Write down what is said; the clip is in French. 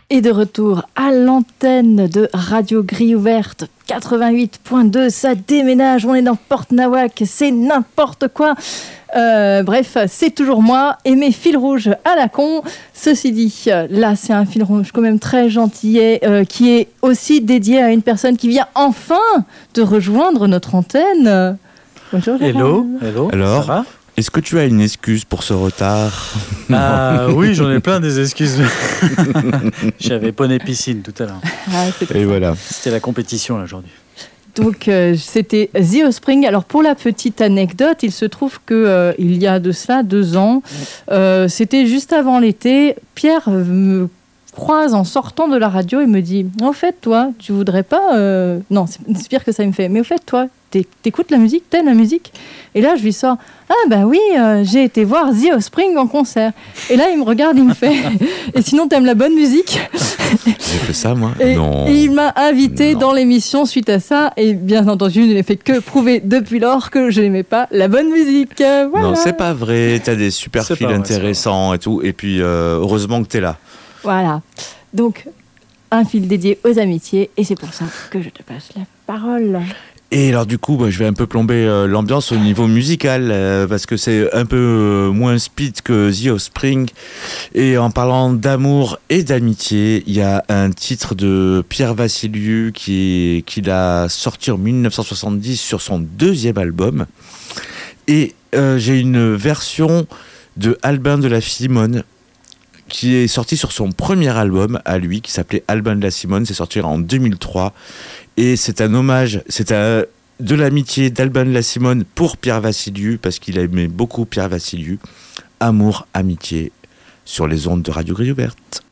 Et de retour à l'antenne de Radio Grille Ouverte 88.2, ça déménage, on est dans Porte Nawak, c'est n'importe quoi. Bref, c'est toujours moi et mes fils rouges à la con. Ceci dit, là c'est un fil rouge quand même très gentil qui est aussi dédié à une personne qui vient enfin de rejoindre notre antenne. Bonjour. Hello. Alors, ça va ? est-ce que tu as une excuse pour ce retard ? Oui, j'en ai plein des excuses. J'avais poney piscine tout à l'heure. Et voilà. C'était la compétition là aujourd'hui. Donc c'était The Offspring. Alors pour la petite anecdote, il se trouve que il y a de cela 2 ans, c'était juste avant l'été, Pierre me croise en sortant de la radio et me dit « En fait, toi, tu voudrais pas... Non, c'est pire que ça, il me fait « Mais au fait, toi, t'écoutes la musique, t'aimes la musique ?» Et là, je lui sors « Ah bah oui, j'ai été voir The Offspring en concert. » Et là, il me regarde, il me fait « Et sinon, t'aimes la bonne musique ?» J'ai fait ça, moi ? Non. Et il m'a invité dans l'émission suite à ça. Et bien entendu, je n'ai fait que prouver depuis lors que je n'aimais pas la bonne musique. Voilà. Non, c'est pas vrai. T'as des super fils intéressants et tout. Et puis, heureusement que t'es là. Voilà. Donc, un fil dédié aux amitiés. Et c'est pour ça que je te passe la parole. Et alors du coup, je vais un peu plomber l'ambiance au niveau musical parce que c'est un peu moins speed que The Offspring. Et en parlant d'amour et d'amitié, il y a un titre de Pierre Vassiliou qu'il a sorti en 1970 sur son 2e album. Et j'ai une version de Albin de la Simone qui est sorti sur son premier album à lui, qui s'appelait Albin de la Simone. C'est sorti en 2003. Et c'est un hommage, de l'amitié d'Albin de la Simone pour Pierre Vassiliou, parce qu'il aimait beaucoup Pierre Vassiliou. Amour, amitié, sur les ondes de Radio Grille Ouverte.